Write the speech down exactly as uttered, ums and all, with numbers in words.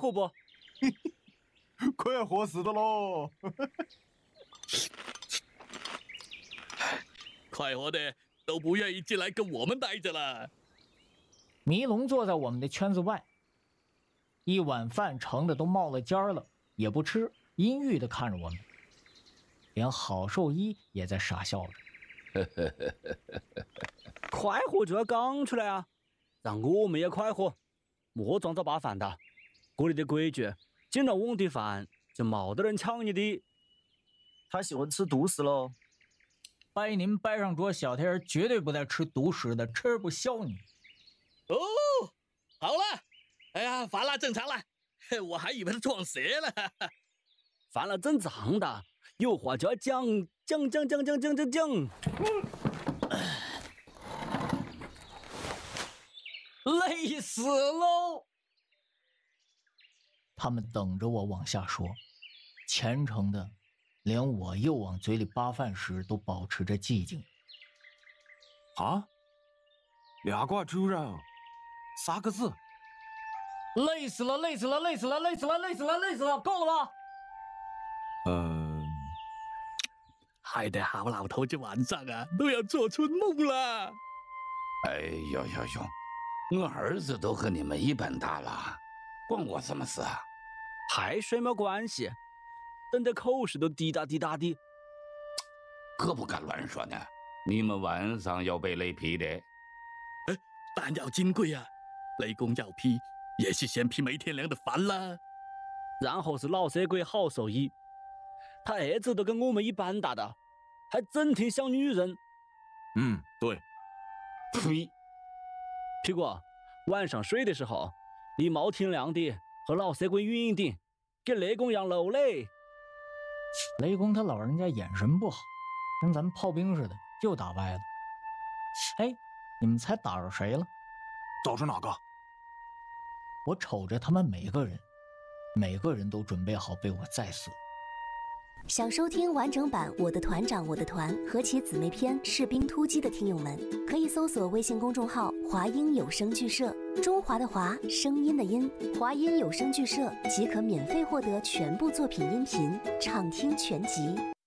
活不？ 快活死的喽！ 快活的都不愿意进来跟我们待着了。 迷龙坐在我们的圈子外，一碗饭盛的都冒了尖了，也不吃，阴郁的看着我们。连郝寿一也在傻笑着。 快活就要讲出来啊，让我们也快活，莫装着把饭的。这里的规矩，进了我们的饭就没得人抢你的。 他喜欢吃独食喽。 掰您掰上桌，小天儿绝对不带吃独食的，吃不消你。 哦，好了，哎呀，饭了正常了，我还以为他撞邪了。 饭了正常的，有话就要讲，讲讲讲讲讲讲讲。 累死喽！他们等着我往下说，虔诚的连我又往嘴里扒饭时都保持着寂静。 啊，两挂猪肉，三个字。 累死了，累死了，累死了，累死了，累死了，累死了，够了吧？ 嗯， 害得好老头这晚上啊都要做春梦了。 哎呦呦呦，我儿子都和你们一般大了，关我什么事啊？ 排水没关系，等的口水都滴答滴答的。 可不敢乱说呢，你们晚上要被雷劈的。 哎，弹药金贵啊，雷公要劈也是先劈没天良的饭啦。 然后是老色鬼郝寿一，他儿子都跟我们一般大的，还整天想女人。 嗯，对。 呸！ 屁股，晚上睡的时候，你冒天亮的和老色鬼远一点，给雷公养楼嘞。 雷公他老人家眼神不好，跟咱们炮兵似的，就打歪了。哎，你们猜打着谁了？ 找着哪个？ 我瞅着他们每个人，每个人都准备好被我再死。 想收听完整版《我的团长我的团》和其姊妹篇《士兵突击》的听友们，可以搜索微信公众号“华音有声剧社”，中华的华，声音的音，华音有声剧社即可免费获得全部作品音频，畅听全集。